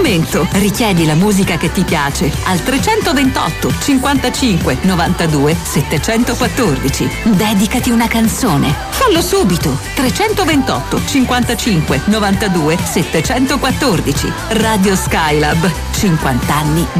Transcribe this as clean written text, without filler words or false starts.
momento. Richiedi la musica che ti piace al 328 55 92 714. Dedicati una canzone. Fallo subito. 328 55 92 714. Radio Skylab. 50 anni